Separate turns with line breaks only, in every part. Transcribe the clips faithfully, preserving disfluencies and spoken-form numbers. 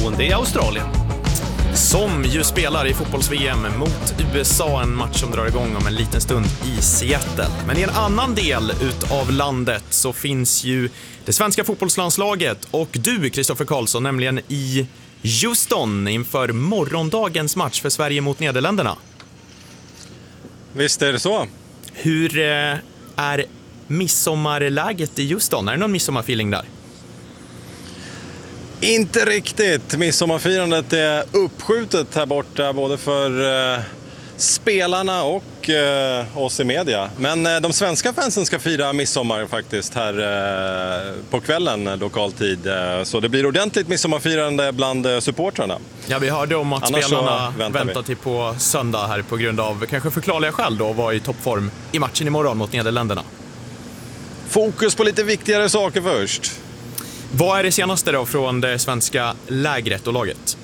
boende i Australien. Som ju spelar i fotbolls-V M mot U S A, en match som drar igång om en liten stund i Seattle. Men i en annan del utav landet så finns ju det svenska fotbollslandslaget och du, Kristoffer Karlsson, nämligen i Houston inför morgondagens match för Sverige mot Nederländerna.
Visst är det så.
Hur eh, är midsommarläget i Houston? Är det någon midsommarfeeling där?
Inte riktigt. Midsommarfirandet är uppskjutet här borta både för eh, spelarna och eh, oss i media. Men eh, de svenska fansen ska fira midsommar faktiskt här eh, på kvällen lokal tid. Eh, så det blir ordentligt midsommarfirande bland eh, supportrarna.
Ja, vi hörde om att
Annars
spelarna
väntar,
väntar till på söndag här på grund av kanske förklarliga skäl då var i toppform i matchen imorgon mot Nederländerna.
Fokus på lite viktigare saker först.
Vad är det senaste då från det svenska lägret och laget?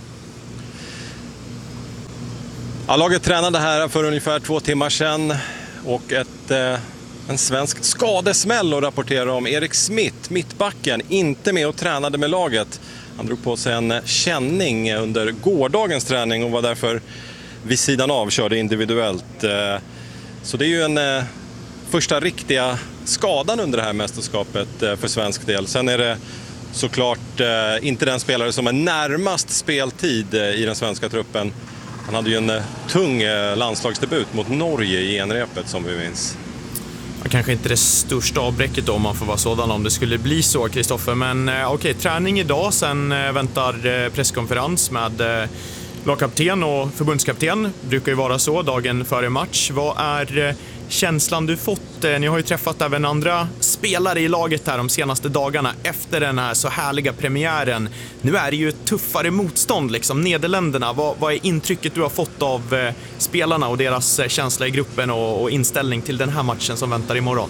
Ja, laget tränade här för ungefär två timmar sedan och ett, eh, en svensk skadesmäll att rapportera om. Erik Smith, mittbacken, inte med och tränade med laget. Han drog på sig en känning under gårdagens träning och var därför vid sidan av, körde individuellt. Eh, så det är ju en eh, första riktiga skadan under det här mästerskapet eh, för svensk del. Sen är det såklart eh, inte den spelare som är närmast speltid eh, i den svenska truppen. Han hade ju en eh, tung eh, landslagsdebut mot Norge i enrepet som vi minns.
Ja, kanske inte det största avbräcket då, om man får vara sådan om det skulle bli så, Kristoffer. Men eh, okej, okay, träning idag, sen eh, väntar eh, presskonferens med eh, lagkapten och förbundskapten. Brukar ju vara så dagen före match. Vad är eh, känslan du fått? Ni har ju träffat även andra spelare i laget här de senaste dagarna efter den här så härliga premiären. Nu är det ju tuffare motstånd, liksom Nederländerna. Vad, vad är intrycket du har fått av eh, spelarna och deras eh, känsla i gruppen och, och inställning till den här matchen som väntar imorgon?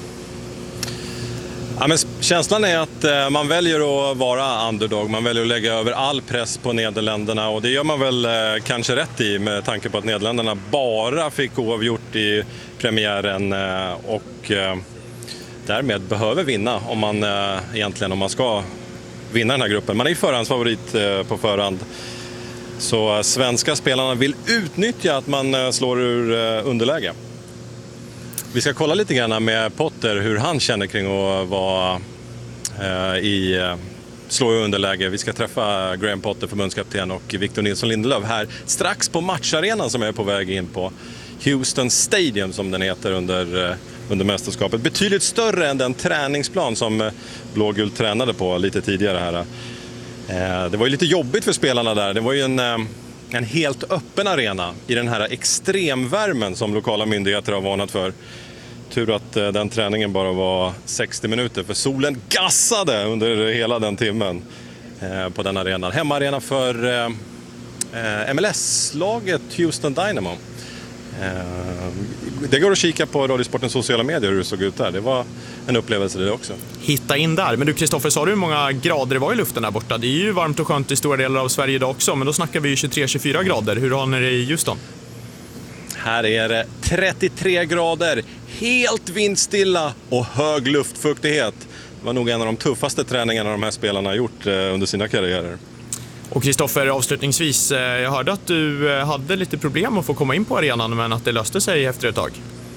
Ja, men känslan är att eh, man väljer att vara underdog. Man väljer att lägga över all press på Nederländerna och det gör man väl eh, kanske rätt i med tanke på att Nederländerna bara fick oavgjort i premiären eh, och eh, därmed behöver vinna om man eh, egentligen om man ska vinna den här gruppen. Man är ju förhandsfavorit eh, på förhand. Så eh, svenska spelarna vill utnyttja att man eh, slår ur eh, underläge. Vi ska kolla lite grann med Potter hur han känner kring att vara eh, i eh, slå i underläge. Vi ska träffa Graham Potter, förbundskapten, och Victor Nilsson Lindelöf här strax på matcharenan som jag är på väg in på. Houston Stadium som den heter under, eh, under mästerskapet. Betydligt större än den träningsplan som eh, blågul tränade på lite tidigare här. Eh, det var ju lite jobbigt för spelarna där. Det var ju en... Eh, En helt öppen arena i den här extremvärmen som lokala myndigheter har varnat för. Tur att eh, den träningen bara var sextio minuter för solen gassade under hela den timmen eh, på den arenan. Hemmaarena för eh, M L S-laget Houston Dynamo. Eh, det går att kika på Radiosportens sociala medier hur det såg ut där. Det var en upplevelse det också.
Hitta in där. Men du, Kristoffer, sa du hur många grader det var i luften där borta? Det är ju varmt och skönt i stora delar av Sverige idag också, men då snackar vi ju tjugotre till tjugofyra grader. Hur har ni det i Houston?
Här är det trettiotre grader, helt vindstilla och hög luftfuktighet. Det var nog en av de tuffaste träningarna de här spelarna har gjort under sina karriärer.
Och Kristoffer, avslutningsvis, jag hörde att du hade lite problem att få komma in på arenan, men att det löste sig efter ett tag.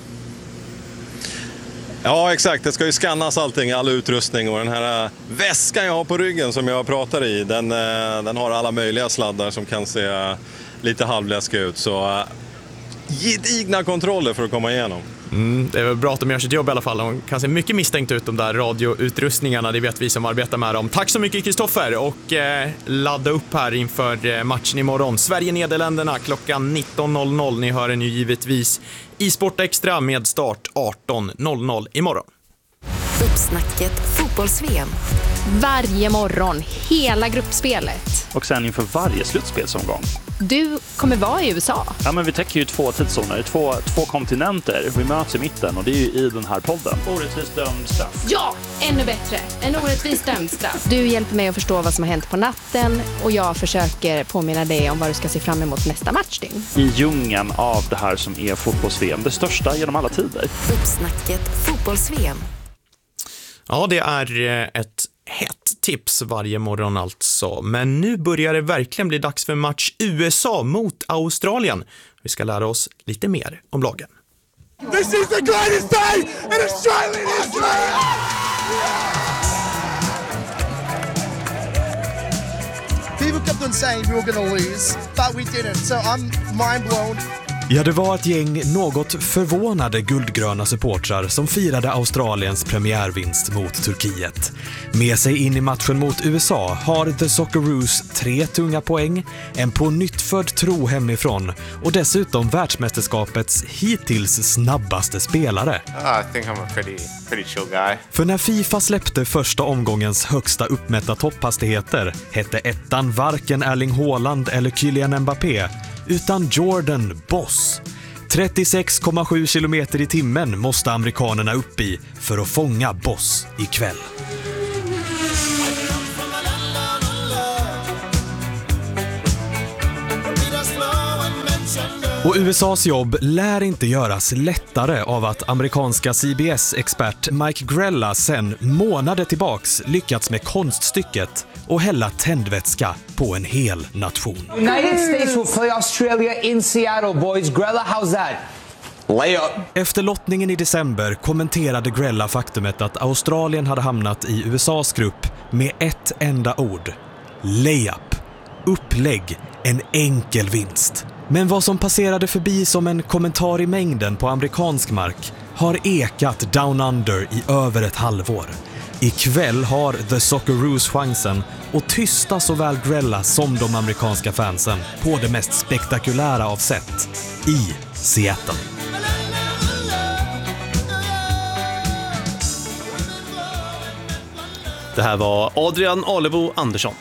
Ja, exakt. Det ska ju skannas allting, all utrustning, och den här väskan jag har på ryggen som jag pratar i, den, den har alla möjliga sladdar som kan se lite halvläskiga ut. Så gedigna kontroller för att komma igenom.
Mm, det är väl bra att de gör sitt jobb i alla fall. De kan se mycket misstänkt ut, de där radioutrustningarna. Det vet vi som arbetar med dem. Tack så mycket, Kristoffer, och eh, ladda upp här inför matchen imorgon. Sverige-Nederländerna klockan nitton noll noll. Ni hör den ju givetvis i Sport Extra med start arton noll noll imorgon.
Uppsnacket fotbolls-V M.
Varje morgon, hela gruppspelet.
Och sen inför varje slutspelsomgång.
Du kommer vara i U S A.
Ja, men vi täcker ju två tidszoner, två, två kontinenter. Vi möts i mitten och det är ju i den här podden. Orättvist dömd straff.
Ja, ännu bättre. En orättvist dömd straff. Du hjälper mig att förstå vad som har hänt på natten och jag försöker påminna dig om vad du ska se fram emot nästa matchdygn.
I djungeln av det här som är fotbolls-V M, det största genom alla tider.
Uppsnacket fotbolls-V M.
Ja, det är ett hett tips varje morgon alltså. Men nu börjar det verkligen bli dags för match U S A mot Australien. Vi ska lära oss lite mer om lagen.
This is the greatest day in Australian history!
People kept on saying we were going to lose, but we didn't. So I'm mind blown.
Ja, det var ett gäng något förvånade guldgröna supportrar som firade Australiens premiärvinst mot Turkiet. Med sig in i matchen mot U S A har The Socceroos tre tunga poäng, en på nyttfödd tro hemifrån och dessutom världsmästerskapets hittills snabbaste spelare.
Uh, I think I'm a pretty, pretty chill guy.
För när FIFA släppte första omgångens högsta uppmätta topphastigheter hette ettan varken Erling Haaland eller Kylian Mbappé, utan Jordan Boss. trettiosex komma sju kilometer i timmen måste amerikanerna upp i för att fånga Boss ikväll. Och U S A:s jobb lär inte göras lättare av att amerikanska C B S-expert Mike Grella sen månader tillbaks lyckats med konststycket och hälla tändvätska på en hel nation.
United States will play Australia in Seattle, boys. Grella, how's that? Layup.
Efter lottningen i december kommenterade Grella faktumet att Australien hade hamnat i U S A:s grupp med ett enda ord. Layup. Upplägg. En enkel vinst. Men vad som passerade förbi som en kommentar i mängden på amerikansk mark har ekat down under i över ett halvår. Ikväll har The Socceroos chansen att tysta såväl Grella som de amerikanska fansen på det mest spektakulära av sätt i Seattle.
Det här var Adrian Alebo Andersson.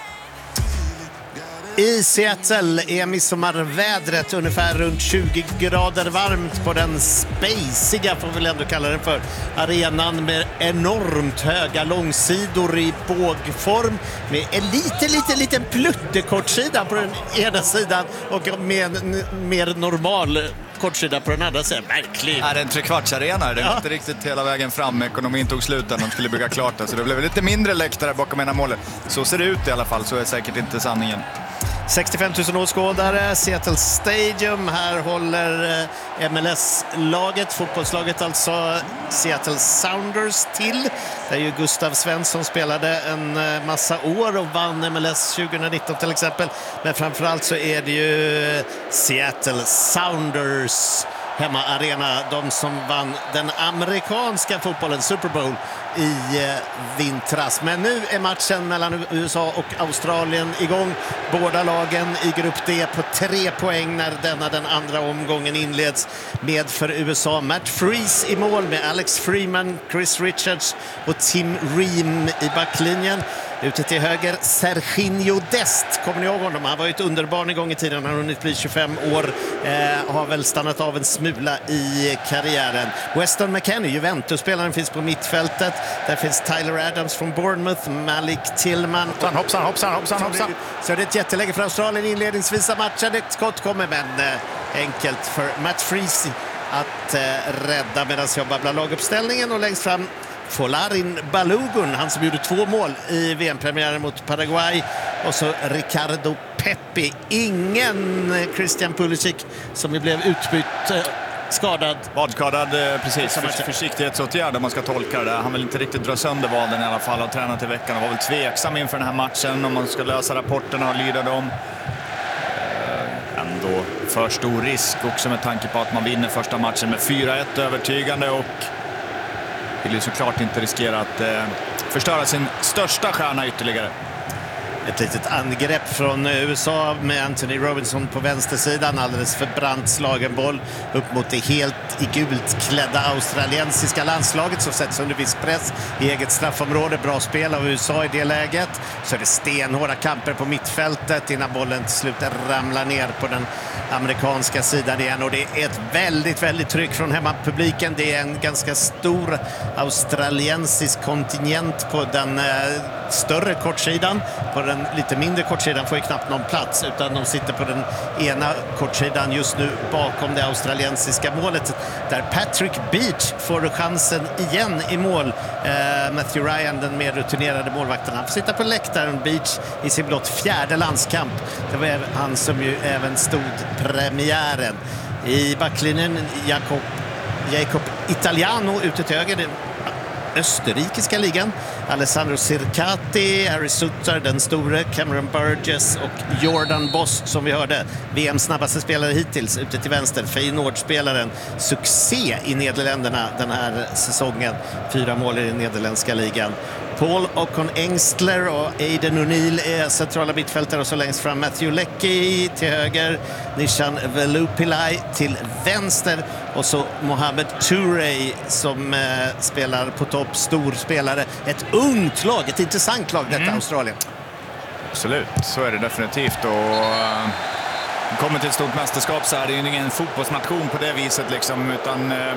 I Seattle är midsommarvädret ungefär runt tjugo grader varmt på den spaceiga, får vi väl ändå kalla den för, arenan med enormt höga långsidor i bågform med en liten, liten, liten pluttekortsida på den ena sidan och med en mer normal kortsida på den andra sidan. Verkligen.
Är det en trekvartsarena? Det är
ja.
inte riktigt hela vägen fram. Ekonomin tog slut när de skulle bygga klart det. Så det blev lite mindre läktare bakom ena målet. Så ser det ut i alla fall, så är säkert inte sanningen.
sextiofem tusen åskådare, Seattle Stadium. Här håller M L S-laget, fotbollslaget alltså, Seattle Sounders till. Det är ju Gustav Svensson spelade en massa år och vann M L S tjugonitton till exempel. Men framförallt så är det ju Seattle Sounders hemmaarena, de som vann den amerikanska fotbollen Super Bowl i eh, vintras. Men nu är matchen mellan U S A och Australien igång. Båda lagen i grupp D på tre poäng när denna den andra omgången inleds med för U S A Matt Freese i mål med Alex Freeman, Chris Richards och Tim Ream i backlinjen. Ute till höger Serginho Dest, kommer ni ihåg honom? Han var ju ett underbarn en gång i tiden, han har hunnit bli tjugofem år, eh, har väl stannat av en smula i karriären. Weston McKennie, Juventus-spelaren, finns på mittfältet. Där finns Tyler Adams från Bournemouth, Malik Tillman.
Hoppsan, hoppsan, hoppsan, hoppsan, hoppsan.
Så det är ett jätteläge för Australien inledningsvis av matchen. Ett skott kommer, men eh, enkelt för Matt Freese att eh, rädda medan jag babblar laguppställningen. Och längst fram Folarin Balogun, han som gjorde två mål i V M-premiären mot Paraguay, och så Ricardo Pepi. Ingen Christian Pulisic som ju blev utbytt, eh, skadad.
Vadskadad, precis. För, försiktighetsåtgärd om man ska tolka det där. Han vill inte riktigt dra sönder vaden i alla fall, och tränat i veckan och var väl tveksam inför den här matchen om man ska lösa rapporterna och lyda dem. Eh, ändå för stor risk också med tanke på att man vinner första matchen med fyra ett övertygande, och vill ju såklart inte riskera att eh, förstöra sin största stjärna ytterligare.
Ett litet angrepp från U S A med Anthony Robinson på vänstersidan. Alldeles för brant slagen boll upp mot det helt i gult klädda australiensiska landslaget som sätts under viss press i eget straffområde. Bra spel av U S A i det läget. Så är det stenhårda kamper på mittfältet innan bollen till slut ramlar ner på den amerikanska sidan igen. Och det är ett väldigt, väldigt tryck från hemmapubliken. Det är en ganska stor australiensisk kontingent på den eh, större kortsidan. På den den lite mindre kortsidan får ju knappt någon plats, utan de sitter på den ena kortsidan just nu bakom det australiensiska målet, där Patrick Beach får chansen igen i mål. Eh, Matthew Ryan, den mer rutinerade målvakten, han får sitta på läktaren. Beach i sin blott fjärde landskamp. Det var han som ju även stod premiären. I backlinjen Jakob, Jakob Italiano ute till höger, österrikiska ligan. Alessandro Circati, Harry Sutter, den store, Cameron Burgess och Jordan Boss, som vi hörde, V M:s snabbaste spelare hittills, ute till vänster. Feyenoord-spelaren, succé i Nederländerna den här säsongen. Fyra mål i den nederländska ligan. Paul Ocon-Engstler och Aiden O'Neill är centrala mittfältare, och så längst fram Matthew Leckie till höger, Nishan Velupillai till vänster, och så Mohamed Touré som eh, spelar på topp, stor spelare. Ett ungt lag, ett intressant lag detta, mm. Australien.
Absolut, så är det definitivt, och uh, kommer till ett stort mästerskap så är det ju ingen fotbollsnation på det viset liksom, utan uh,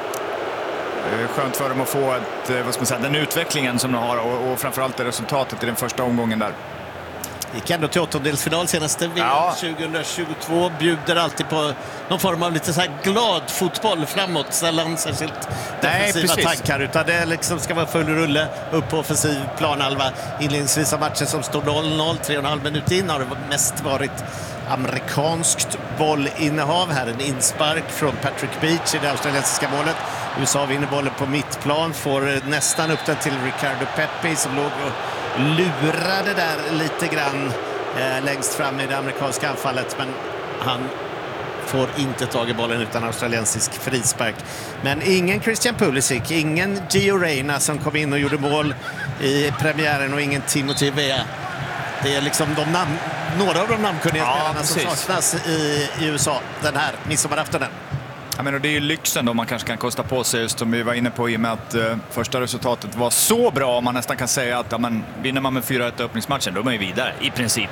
skönt för dem att få ett, vad ska man säga, den utvecklingen som de har, och, och framförallt det resultatet i den första omgången där.
Gick ändå till åttondelsfinal senaste V M ja. tjugohundratjugotvå, bjuder alltid på någon form av lite så här glad fotboll framåt, sällan särskilt defensiva tankar, utan det liksom ska vara full rulle upp på offensiv planhalva. Inledningsvis av matchen som står noll noll, tre och en halv minut in, har det mest varit amerikanskt bollinnehav. Här en inspark från Patrick Beach i det australiensiska målet. U S A vinner bollen på mittplan, får nästan upp den till Ricardo Pepi som låg och lurade där lite grann eh, längst fram i det amerikanska anfallet, men han får inte tag i bollen utan australiensisk frispark. Men ingen Christian Pulisic, ingen Gio Reyna som kom in och gjorde mål i premiären, och ingen Timothy Weah. Det är liksom de namn, några av de namnkunniga ja, spelarna precis. som saknas i, i U S A den här midsommaraftonen.
Ja, men det är ju lyxen då man kanske kan kosta på sig, just som vi var inne på, i och med att uh, första resultatet var så bra. Man nästan kan säga att ja, men, vinner man med fyra ett öppningsmatchen, då är man ju vidare i princip.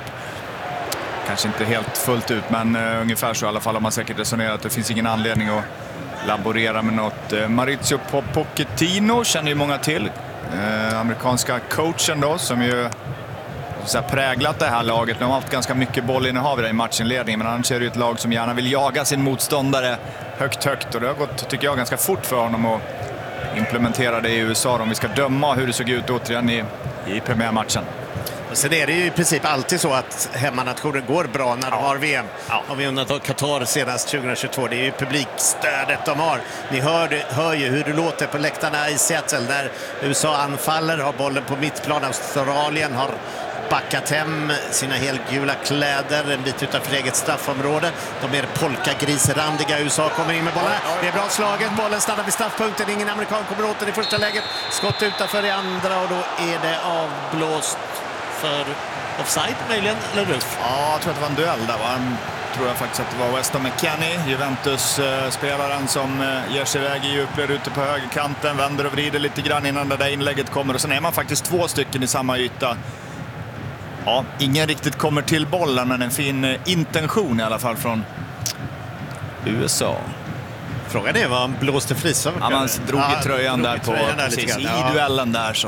Kanske inte helt fullt ut, men uh, ungefär så i alla fall har man säkert resonerat. Det finns ingen anledning att laborera med något. Uh, Maurizio Pochettino känner ju många till. Uh, amerikanska coachen då, som ju så här präglat det här laget. De har haft ganska mycket bollinnehav i matchinledningen, men annars är det ju ett lag som gärna vill jaga sin motståndare högt, högt. Och det har gått, tycker jag, ganska fort för honom att implementera det i U S A om vi ska döma hur det såg ut återigen i, i premiärmatchen.
Och sen är det ju i princip alltid så att hemmanationen går bra när de har V M. Ja. Om vi undrar Qatar senast tjugohundratjugotvå, det är ju publikstödet de har. Ni hör, hör ju hur det låter på läktarna i Seattle, där U S A anfaller, har bollen på mittplan. Australien har backat hem sina helgula kläder en bit utanför eget straffområde. De är polkagrisrandiga. U S A kommer in med bollen. Det är bra slaget. Bollen stannar vid straffpunkten. Ingen amerikan kommer åt den i första läget. Skott utanför i andra, och då är det avblåst för offside möjligen, eller hur?
Ja, jag tror att det var en duell där, va? Jag tror jag faktiskt att det var Weston McKennie, Juventus-spelaren, som ger sig iväg i djupled ute på högerkanten, vänder och vrider lite grann innan det där inlägget kommer, och sen är man faktiskt två stycken i samma yta. Ja, ingen riktigt kommer till bollen, men en fin intention i alla fall från U S A.
Frågan är vad han blåste frisar.
Ja, man drog i tröjan ja, där på tröjan där precis, i ja. duellen där. Så.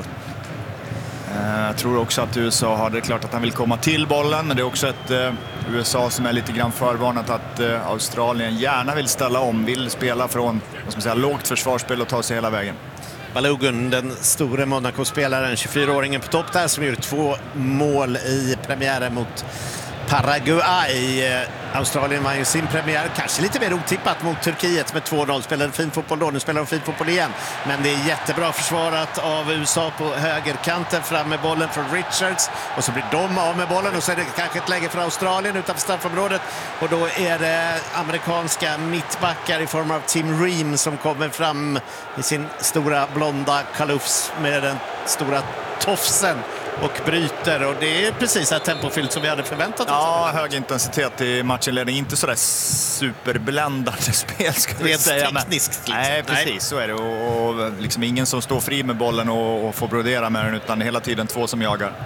Jag tror också att U S A har det klart att han vill komma till bollen, men det är också ett uh, U S A som är lite grann förvarnat att uh, Australien gärna vill ställa om, vill spela från, vad ska man säga, lågt försvarsspel och ta sig hela vägen.
Balogun, den store Monaco-spelaren, tjugofyraåringen på topp där, som gjorde två mål i premiären mot Paraguay. Australien var ju sin premiär, kanske lite mer otippat, mot Turkiet med två noll. Spelade fin fotboll då, nu spelar de fin fotboll igen. Men det är jättebra försvarat av U S A på högerkanten, fram med bollen från Richards. Och så blir de av med bollen, och så är det kanske ett läge för Australien utanför straffområdet. Och då är det amerikanska mittbackar i form av Tim Ream som kommer fram i sin stora blonda kalufs med den stora tofsen och bryter, och det är precis ett tempofyllt som vi hade förväntat oss.
Ja, hög intensitet i matchinledning, inte sådär superbländande spel ska vi säga.
Tekniskt. Liksom.
Nej, precis, Nej. så är det. Och, och liksom ingen som står fri med bollen och, och får brodera med den, utan hela tiden två som jagar.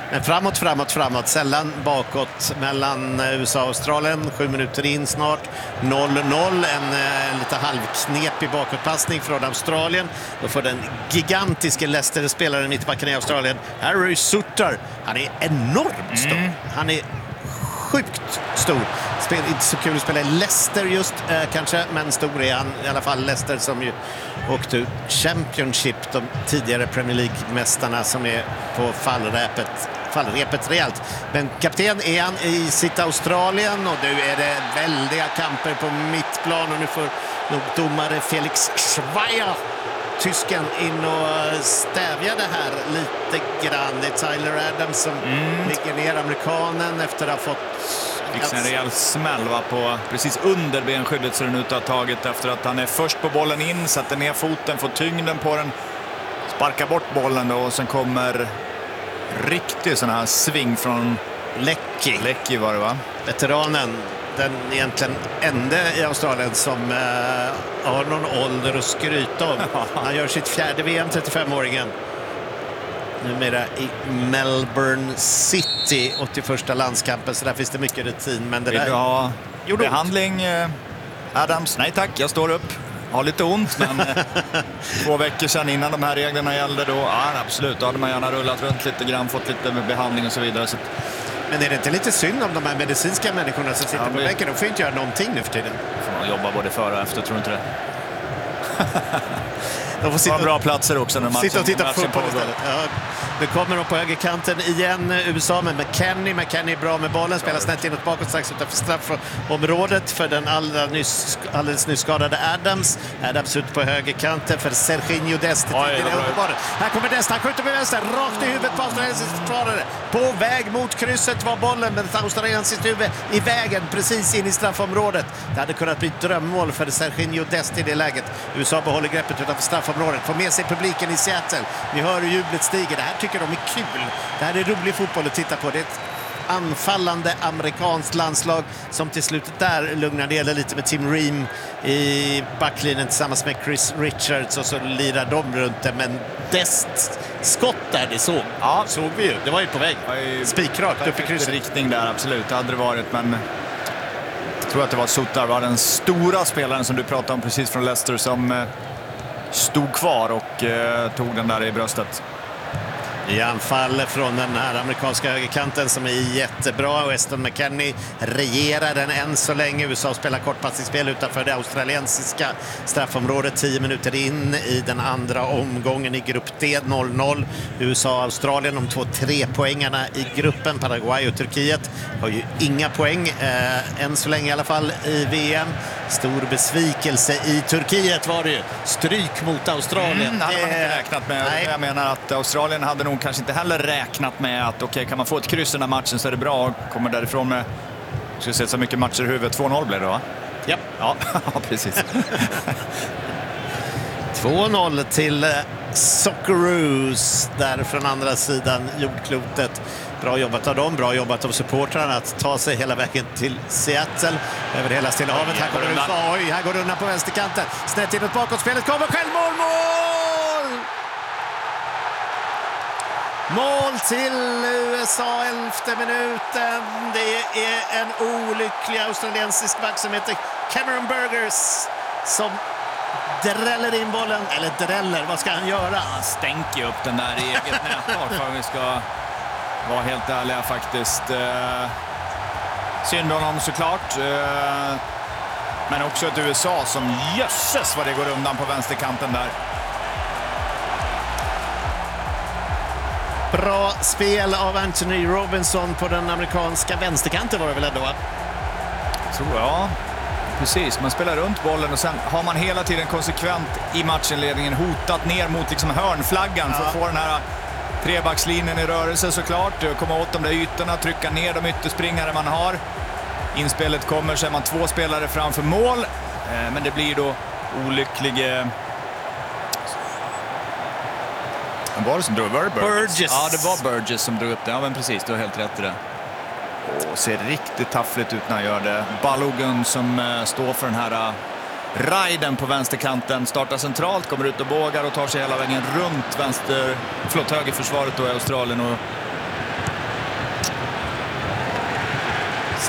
Men framåt, framåt, framåt. Sällan bakåt mellan U S A och Australien. Sju minuter in snart. noll noll. En eh, lite halvknepig bakåtpassning från Australien. Då får den gigantiska Leicester-spelaren mittbacken i Australien, Harry Sutter. Han är enormt stor. Mm. Han är sjukt stor. Spel, inte så kul att spela i Leicester just eh, kanske, men stor är han i alla fall. Leicester som ju åkte ut Championship, de tidigare Premier League-mästarna som är på fallrepet, fallrepet rejält. Men kapten är han i sitt Australien och nu är det väldiga kamper på mittplan och nu får nog domare Felix Schweier, tysken, in och stävja det här lite grann. Det är Tyler Adams som mm. ligger ner, amerikanen, efter att ha fått
fick en rejäl smäll va, på precis under benskyddet ser den ut att ha tagit efter att han är först på bollen in, sätter ner foten, får tyngden på den, sparkar bort bollen då, och sen kommer riktigt sån här sving från
Leckie.
Leckie var det va?
Veteranen, den egentligen enda i Australien som eh, har någon ålder att skryta om. Han gör sitt fjärde V M, trettiofemåringen. Numera i Melbourne City, åttioförsta landskampen, så där finns det mycket rutin. Men det
vill
där...
du ha behandling, Adams? Nej tack, jag står upp. Har lite ont, men två veckor sedan innan de här reglerna gällde då, ja absolut, då hade man gärna rullat runt lite grann, fått lite behandling och så vidare. Så...
Men är det inte lite synd om de här medicinska människorna som sitter ja, på
men...
bänken? De får inte göra någonting nu för tiden.
Får man jobba både före och efter, tror inte det?
De får sitta
bra platser också när
sitta och titta på fotboll istället. Ja, det kommer de på högerkanten igen, U S A med McKennie. McKennie är bra med bollen, spelar snett inåt bakåt strax utanför straffområdet för den allra nyss, alldeles nyss skadade Adams. Adams ut på högerkanten för Serginho Dest. Här kommer Dest, han skjuter med vänster, rakt i huvudet på australiensisk försvarare. På väg mot krysset var bollen, men australiensiskt huvud i vägen precis in i straffområdet. Det hade kunnat bli ett drömmål för Serginho Dest i det läget. U S A behåller greppet utanför straffområdet, får med sig publiken i Seattle. Vi hör hur jublet stiger. Det här tycker de är kul. Det här är rolig fotboll att titta på. Det är ett anfallande amerikanskt landslag som till slut där lugnar ner det lite med Tim Ream i backlinjen tillsammans med Chris Richards, och så lirar de runt det. Men Dest skott där, det såg. Ja, såg vi ju. Det var ju på väg. Spikrakt upp i krysset.
Riktning där, absolut. Det hade det varit, men jag tror att det var Sutter, var den stora spelaren som du pratade om precis från Leicester, som stod kvar och eh, tog den där i bröstet.
I anfall från den här amerikanska högerkanten som är jättebra. Weston McKennie regerar den än så länge. U S A spelar kortpassningsspel utanför det australiensiska straffområdet. Tio minuter in i den andra omgången i grupp D, noll noll. U S A och Australien, de två trepoängarna i gruppen. Paraguay och Turkiet har ju inga poäng eh, än så länge i alla fall i V M. Stor besvikelse i Turkiet var det ju. Stryk mot Australien.
Mm, hade man inte räknat med. Nej. Jag menar att Australien hade nog kanske inte heller räknat med att okej, okay, kan man få ett kryss i den här matchen så är det bra och kommer därifrån med, jag ska säga så mycket matcher i huvudet, två noll blev det va?
Ja,
ja, precis.
två noll till Socceroos där från andra sidan jordklotet. Bra jobbat av dem, bra jobbat av supportrarna att ta sig hela vägen till Seattle över hela Stilla havet. Här går det undan. Oj, här går det undan på vänsterkanten. Snett inåt bakåt, spelet kommer, självmål, mål! Mål till U S A, elfte minuten. Det är en olycklig australiensisk back som heter Cameron Burgers som dräller in bollen. Eller dräller, vad ska han göra?
Han stänker upp den där i eget nättak, för vi ska vara helt ärliga faktiskt. Synd honom såklart. Men också ett U S A som jösses vad det går undan på vänsterkanten där.
Bra spel av Anthony Robinson på den amerikanska vänsterkanten var det väl ändå?
Tror jag. Precis, man spelar runt bollen och sen har man hela tiden konsekvent i matchinledningen hotat ner mot liksom hörnflaggan, ja, för att få den här trebackslinjen i rörelse såklart. Komma åt de där ytorna, trycka ner de ytterspringare man har. Inspelet kommer, så är man två spelare framför mål. Men det blir då olycklig... Var det som drog Burgess?
Burgess.
Ja, det var Burgess som drog upp det. Ja, men precis, du har helt rätt i det. Och ser riktigt taffligt ut när han gör det. Balogun som uh, står för den här uh, riden på vänsterkanten. Startar centralt, kommer ut och bågar och tar sig hela vägen runt vänster, förlåt, högerförsvaret då i Australien och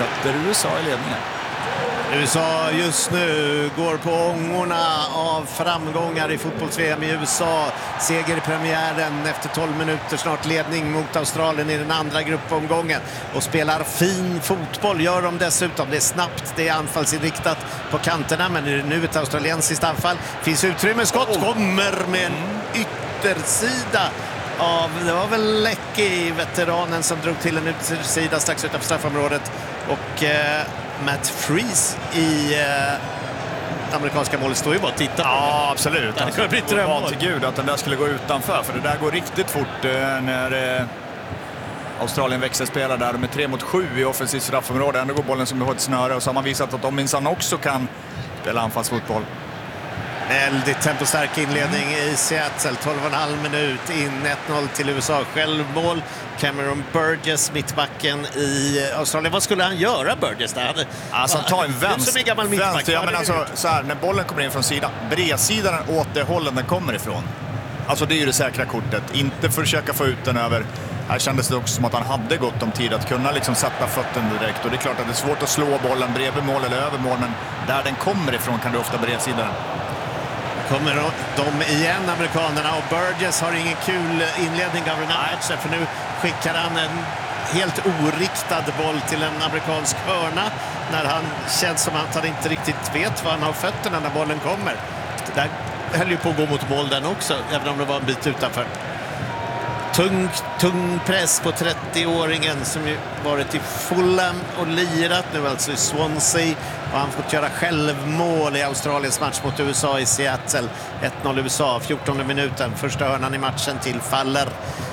sätter U S A i ledningen.
U S A just nu går på ångorna av framgångar i fotbolls-V M i U S A. Seger i premiären efter tolv minuter, snart ledning mot Australien i den andra gruppomgången. Och spelar fin fotboll, gör de dessutom. Det är snabbt, det är anfallsinriktat på kanterna, men det är nu ett australiensiskt anfall. Finns utrymme, skott kommer med en yttersida. Av, det var väl Leckie, veteranen, som drog till en yttersida strax utanför straffområdet. Och eh, Matt Freese i eh, amerikanska målet står ju bara och tittar.
Ja, absolut.
Det skulle bli drömmål.
Till Gud att den där skulle gå utanför, för det där går riktigt fort eh, när eh, Australien växelspelar där. De är tre mot sju i offensivt straffområde. Ändå går bollen som har ett snöre, och så har man visat att de minsann också kan spela anfallsfotboll.
Väldigt tempostark inledning i Seattle. tolv och en halv minut in, ett noll till U S A. Självmål. Cameron Burgess, mittbacken i Australien. Vad skulle han göra, Burgess? Där?
Alltså ta en vänster.
Som en gammal mittback.
Vänster, ja, men alltså, så här, när bollen kommer in från sidan, bredsidan åt det hållen den kommer ifrån. Alltså det är ju det säkra kortet. Inte försöka få ut den över. Här kändes det också som att han hade gott om tid att kunna liksom sätta fötten direkt. Och det är klart att det är svårt att slå bollen bredvid mål eller över mål, men där den kommer ifrån kan du ofta bredsidan.
Kommer de igen, amerikanerna, och Burgess har ingen kul inledning av den här matchen, för nu skickar han en helt oriktad boll till en amerikansk hörna när han känns som att han inte riktigt vet vad han har fötterna när bollen kommer. Det där höll ju på att gå mot mål den också, även om det var en bit utanför. Tung, tung press på trettioåringen som ju varit i Fulham och lirat nu alltså i Swansea, och han fått göra självmål i Australiens match mot U S A i Seattle. ett noll U S A, fjortonde minuten, första hörnan i matchen tillfaller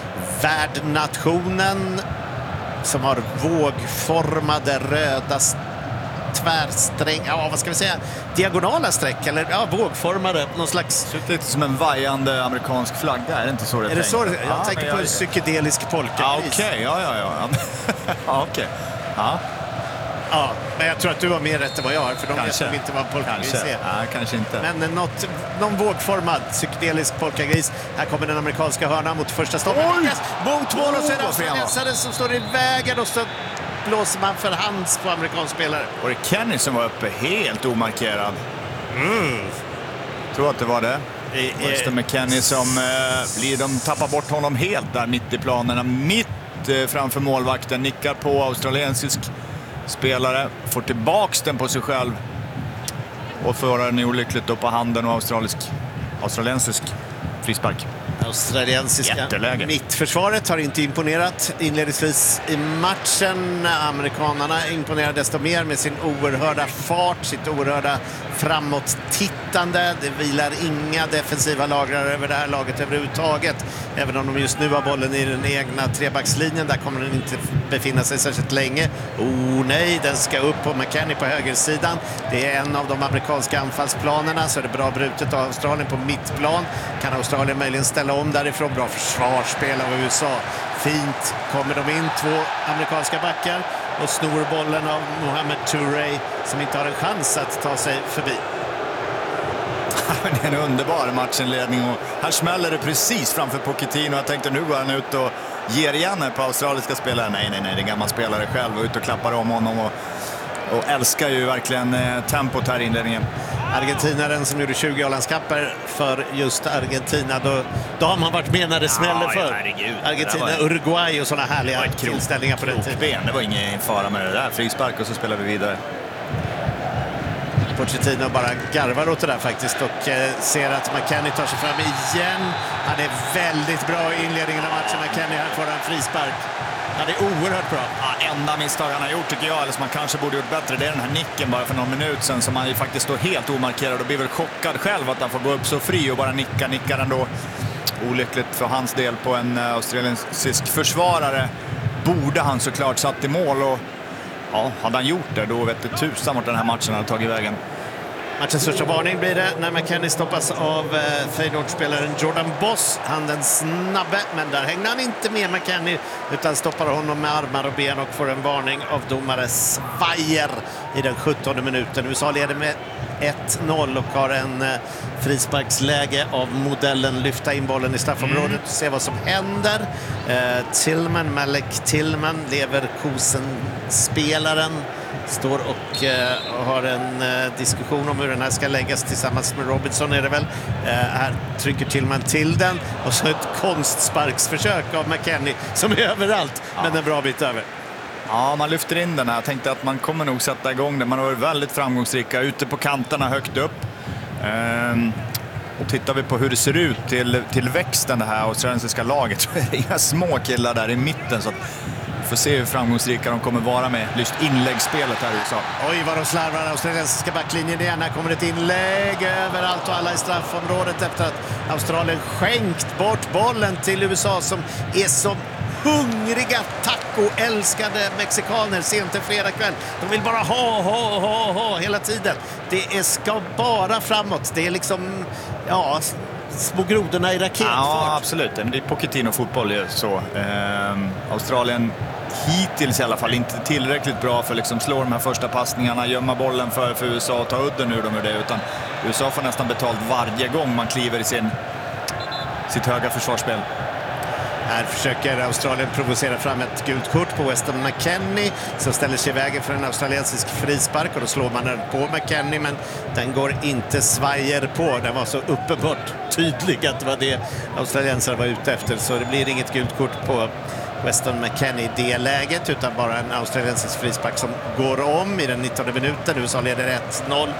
värdnationen som har vågformade röda tvärsträng, ja vad ska vi säga, diagonala streck, eller ja, vågformade, någon slags...
Lite som en vajande amerikansk flagga, är det inte så det är?
Är det så? Jag
ja,
tänker på
jag...
en psykedelisk polka.
Ja, okej, okay. ja, ja, ja. ja, okej. Okay. Ja.
Ja, men jag tror att du har mer rätt än vad jag har, för de
kanske.
vet inte vad polkagris är.
Ja, kanske inte.
Men något, någon vågformad psykedelisk polkagris. Här kommer den amerikanska hörnan mot första stoppen. Mot mål, och så är det australiensaren som står i vägen, och så blåser man för hands på amerikansk spelare.
Och det är Kenny som var uppe helt omarkerad.
Mm.
Jag tror att det var det. Det är med Kenny som eh, blir, de tappar bort honom helt där mitt i planerna. Mitt eh, framför målvakten, nickar på australiensisk spelare, får tillbaks den på sig själv och för den olyckligt då på handen, och australisk, australiensisk frispark.
Australiensiska
jätteläge.
Mittförsvaret har inte imponerat inledningsvis i matchen. Amerikanerna imponerar desto mer med sin oerhörda fart, sitt oerhörda framåt-tittande. Det vilar inga defensiva lagrar över det här laget överhuvudtaget. Även om de just nu har bollen i den egna trebackslinjen, där kommer den inte befinna sig särskilt länge. Oh nej, den ska upp på McKennie på högersidan. Det är en av de amerikanska anfallsplanerna, så är det bra brutet av Australien på mittplan. Kan Australien möjligen ställa om därifrån? Bra försvarsspel av U S A. Fint kommer de in, två amerikanska backar, och snor bollen av Mohamed Touré som inte har en chans att ta sig förbi.
Det är en underbar matchinledning, och här smäller det precis framför Pochettino. Jag tänkte nu går han ut och ger igen på australiska spelare. Nej, nej, nej, det är en gammal spelare själv, och ut och klappar om honom och, och älskar ju verkligen eh, tempot här i inledningen.
Argentinaren som gjorde tjugo A-landskapper för just Argentina. Då, då har man varit med när det smäller
ja,
för.
herregud,
Argentina,
var...
Uruguay och sådana härliga tillställningar på den tiden.
Det var ingen fara med det där. Frispark, och så spelar vi vidare.
Pochettino bara garvar åt det där faktiskt, och eh, ser att McKennie tar sig fram igen. Han är väldigt bra i inledningen av matchen. McKennie, här får en frispark. Ja, det är oerhört bra.
Ja, enda misstag han har gjort, tycker jag, eller som man kanske borde gjort bättre, det är den här nicken bara för någon minut sedan, som han ju faktiskt står helt omarkerad och blir väl chockad själv att han får gå upp så fri och bara nicka, nickar ändå. Olyckligt för hans del på en australiensisk försvarare. Borde han såklart satt i mål, och ja, hade han gjort det, då vet du tusan vart den här matchen hade tagit vägen.
Matchens största varning blir det när McKennie stoppas av eh, Feyenoord-spelaren Jordan Boss. Han den snabbe, men där hängde han inte med McKennie, utan stoppar honom med armar och ben och får en varning av domare Svajer i den sjuttonde minuten. U S A leder med ett noll och har en eh, frisparksläge av modellen lyfta in bollen i straffområdet mm. och se vad som händer. Eh, Tillman, Malek Tillman, Leverkusen-spelaren, står och eh, har en eh, diskussion om hur den här ska läggas tillsammans med Robinson är det väl. Eh, här trycker Tillman till den och så ett konstsparksförsök av McKennie som är överallt, ja. men en bra bit över.
Ja, man lyfter in den här. Jag tänkte att man kommer nog sätta igång den. Man har varit väldigt framgångsrika ute på kanterna högt upp. Ehm, och tittar vi på hur det ser ut till, till växten det här australiensiska laget så är det inga små killar där i mitten, så att vi får se hur framgångsrika de kommer vara med just inläggsspelet här i U S A.
Oj, vad de slarvar australiensiska backlinjen igen. Här kommer ett inlägg överallt och alla i straffområdet efter att Australien skänkt bort bollen till U S A som är som hungriga, taco-älskade mexikaner sent en fredag kväll. De vill bara ha, ha, ha, ha hela tiden. Det är, ska bara framåt. Det är liksom, ja, små grodorna i raketfart.
Ja, absolut. Men det är Pochettino-fotboll så. Ehm, Australien hittills i alla fall inte tillräckligt bra för att liksom slå de här första passningarna, gömma bollen för, för U S A och ta udden ur dem ur det. Utan U S A får nästan betalt varje gång man kliver i sin, sitt höga försvarsspel.
Här försöker Australien provocera fram ett gult kort på Weston McKennie som ställer sig i vägen för en australiensisk frispark och då slår man den på McKennie, men den går inte Svajer på. Den var så uppenbart tydlig att det var det australiensare var ute efter, så det blir inget gult kort på Weston McKennie i det läget utan bara en australiensisk frispark som går om i den nittonde minuten. U S A leder ett noll.